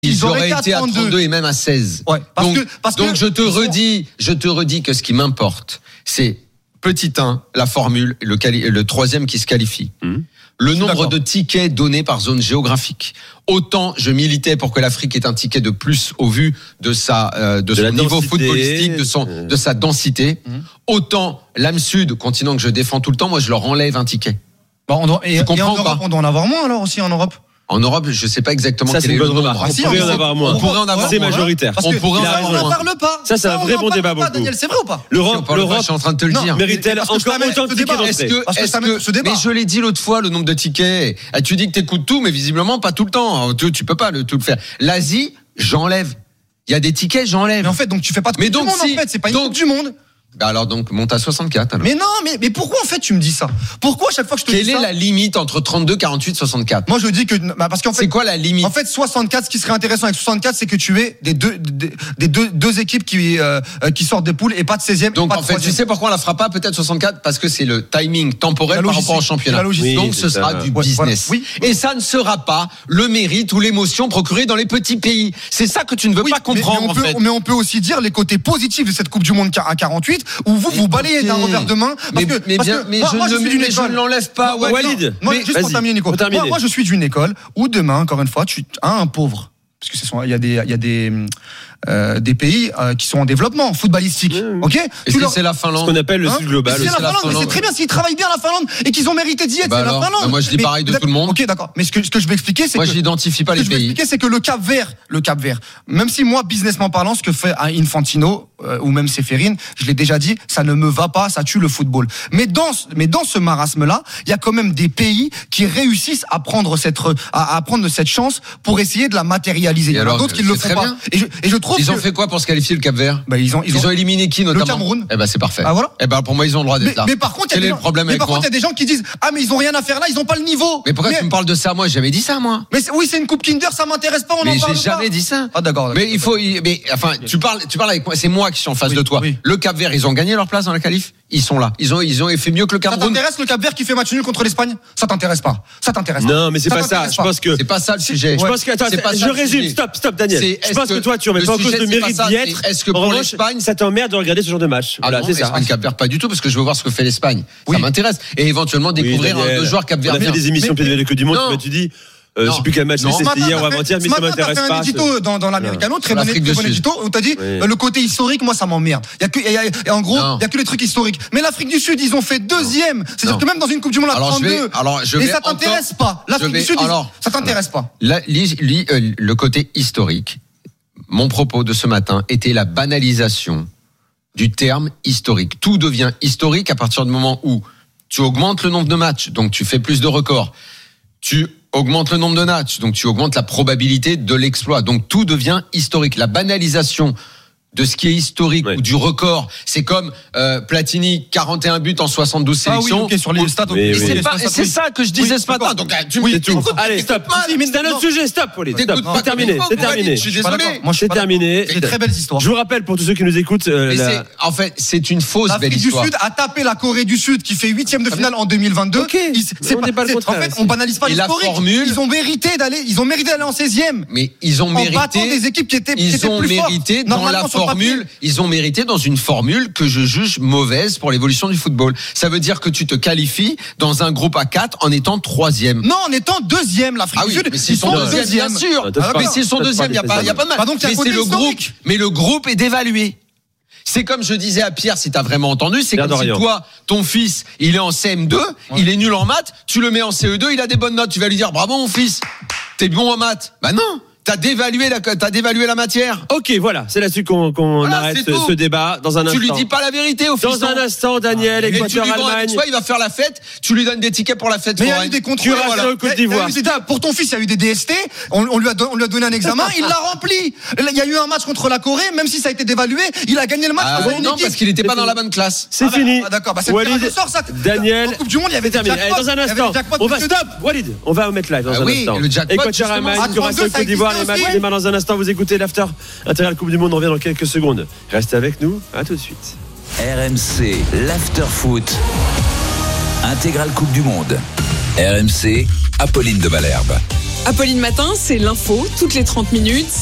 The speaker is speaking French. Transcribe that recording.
ils auraient été à 32 et même à 16. Ouais, donc je te redis que ce qui m'importe, c'est petit 1, la formule, le troisième qui se qualifie. Le nombre de tickets donnés par zone géographique. Autant je militais pour que l'Afrique ait un ticket de plus au vu de son niveau footballistique, de sa densité. Autant l'âme sud, continent que je défends tout le temps, moi je leur enlève un ticket. Tu comprends ou pas ? On doit en avoir moins alors aussi en Europe. En Europe, je sais pas exactement quel est le nombre. On pourrait en avoir moins. C'est majoritaire. On n'en parle pas. Ça, c'est un vrai bon débat, beaucoup. Daniel, c'est vrai ou pas ? L'Europe, je suis en train de te le dire. Mérite-t-elle encore autant de tickets d'entrée ? Mais je l'ai dit l'autre fois, le nombre de tickets. Tu dis que t'écoutes tout, mais visiblement pas tout le temps. Tu peux pas tout le faire. L'Asie, j'enlève. Il y a des tickets, j'enlève. Mais en fait, donc tu fais pas de Coupe du Monde en fait. C'est pas une Coupe du Monde. Alors donc monte à 64 alors. Mais non, mais pourquoi en fait tu me dis ça ? Pourquoi à chaque fois que je te dis ça ? Quelle est la limite entre 32, 48, 64 ? Moi je dis que parce qu'en fait c'est quoi la limite ? En fait 64, ce qui serait intéressant avec 64, c'est que tu aies des deux équipes qui sortent des poules et pas de 16e. Donc en fait, tu sais pourquoi on la fera pas peut-être 64 ? Parce que c'est le timing temporel par rapport au championnat. Donc ce sera du business. Oui. Et ça ne sera pas le mérite ou l'émotion procurée dans les petits pays. C'est ça que tu ne veux pas comprendre. Mais on peut aussi dire les côtés positifs de cette Coupe du Monde à 48 où vous balayez d'un revers de main. Mais je ne l'enlève pas. Walid. Juste pour terminer, Nico. Moi, je suis d'une école où demain, encore une fois, tu as un pauvre. Parce que il y a des pays qui sont en développement footballistique. Ok ? C'est la Finlande. Ce qu'on appelle le sud global. C'est la Finlande. C'est très bien s'ils travaillent bien la Finlande et qu'ils ont mérité d'y être. C'est la Finlande. Moi, je dis pareil de tout le monde. Ok, d'accord. Mais ce que je vais expliquer, c'est que moi, je n'identifie pas les pays. Ce que je vais expliquer, c'est que le Cap Vert, même si moi, businessment parlant, ce que fait Infantino ou même Séphérine, je l'ai déjà dit, ça ne me va pas, ça tue le football. Mais dans ce marasme-là, il y a quand même des pays qui réussissent à prendre cette chance pour essayer de la matérialiser. Il y en a d'autres qui ne le font pas. Et je trouve ils ont fait quoi pour se qualifier le Cap Vert ? Ils ont éliminé qui notamment ? Le Cameroun. C'est parfait. Ah voilà. Pour moi ils ont le droit d'être là. Mais par contre, quel est le problème avec moi ? Il y a des gens qui disent mais ils ont rien à faire là, ils ont pas le niveau. Mais pourquoi tu me parles de ça ? Moi j'ai jamais dit ça moi. Mais oui, c'est une coupe Kinder, ça m'intéresse pas, on en parle pas. Mais j'ai jamais dit ça. Ah d'accord. Mais tu parles avec moi, c'est moi qui suis en face de toi. Oui. Le Cap Vert, ils ont gagné leur place dans la qualif ? Ils sont là. Ils ont fait mieux que le Cameroun. Ça t'intéresse le Cap Vert qui fait match nul contre l'Espagne ? Ça t'intéresse pas. Non, mais c'est pas ça. Je pense que c'est pas ça le sujet. Je pense que je résume. Stop Daniel. Je pense que toi tu remets pas en cause le mérite d'y être. Est-ce que pour l'Espagne ça t'emmerde de regarder ce genre de match ? Voilà, c'est ça. Espagne Cap Vert pas du tout parce que je veux voir ce que fait l'Espagne. Ça m'intéresse et éventuellement découvrir deux joueurs Cap Vert. On a fait des émissions PDV que du monde, tu m'as dit je sais plus quel match c'était hier ou avant-hier, mais ça m'intéresse pas. Tu as fait un édito dans l'Americano, très bon édito, où tu as dit le côté historique, moi ça m'emmerde. En gros, il y a que les trucs historiques. Mais l'Afrique du Sud, ils ont fait deuxième. C'est-à-dire que même dans une Coupe du Monde à 32, et ça t'intéresse pas. L'Afrique du Sud, ça t'intéresse pas. Le côté historique, mon propos de ce matin était la banalisation du terme historique. Tout devient historique à partir du moment où tu augmentes le nombre de matchs, donc tu fais plus de records. Tu augmentes le nombre de matchs, donc tu augmentes la probabilité de l'exploit. Donc tout devient historique. La banalisation de ce qui est historique ou du record, c'est comme Platini, 41 buts en 72 sélections. Oui, sur les stats. C'est ça que je disais ce matin. Donc tu me dis tout. Allez, stop. C'est un autre sujet. Stop, Pauline. C'est terminé. Je suis désolé. Moi, c'est terminé. C'est une très belle histoire. Je vous rappelle pour tous ceux qui nous écoutent. En fait, c'est une fausse belle histoire. L'Afrique du Sud a tapé la Corée du Sud qui fait 8e de finale en 2022. Ok. En fait, on banalise pas l'historique. Ils ont mérité d'aller en 16e. Mais ils ont mérité. En battant des équipes qui étaient plus fortes. Ils ont mérité dans la formule. Ils ont mérité dans une formule que je juge mauvaise pour l'évolution du football. Ça veut dire que tu te qualifies dans un groupe à 4 en étant 3e. Non, en étant 2e, l'Afrique du Sud. Mais s'ils sont 2e, bien sûr. Mais s'ils sont 2e, il n'y a pas de mal. Mais c'est le groupe. Mais le groupe est dévalué. C'est comme je disais à Pierre, si t'as vraiment entendu, c'est comme si toi, ton fils, il est en CM2, il est nul en maths, tu le mets en CE2, il a des bonnes notes, tu vas lui dire bravo mon fils, t'es bon en maths. Bah non. T'as dévalué la matière. Ok, voilà, c'est là-dessus qu'on arrête ce débat dans un instant. Tu lui dis pas la vérité au fils. Dans un instant, Daniel, Équateur-Allemagne. Tu vois, il va faire la fête, tu lui donnes des tickets pour la fête. Mais il y a eu des contrôles. Côte d'Ivoire. Pour ton fils, il y a eu des DST, on lui a donné un examen, il l'a rempli. Il y a eu un match contre la Corée, même si ça a été dévalué, il a gagné le match. Non, parce qu'il était pas dans la bonne classe. C'est fini. D'accord, Walid, Daniel, Coupe du Monde, il y avait terminé. Dans un instant, on va stop, Walid, on va mettre live dans un instant. Équateur-Allemagne, Côte d'Ivoire, les matchs dans un instant, vous écoutez l'After Intégral Coupe du Monde, on revient dans quelques secondes. Restez avec nous, à tout de suite. RMC, l'After Foot, Intégral Coupe du Monde. RMC, Apolline de Malherbe. Apolline Matin, c'est l'info toutes les 30 minutes.